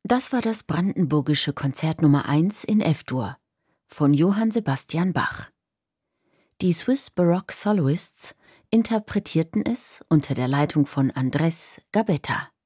Das war das Brandenburgische Konzert Nummer 1 in F-Dur von Johann Sebastian Bach. Die Swiss Baroque Soloists interpretierten es unter der Leitung von Andrés Gabetta.